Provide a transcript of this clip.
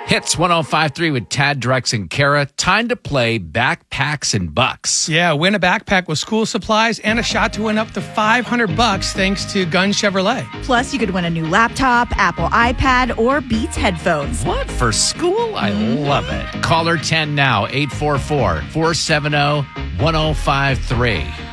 Hits 105.3 with Tad, Drex, and Kara. Time to play Backpacks and Bucks. Yeah, win a backpack with school supplies and a shot to win up to $500 thanks to Gun Chevrolet. Plus, you could win a new laptop, Apple iPad, or Beats headphones. What? For school? I love it. Caller 10 now, 844-470-1053.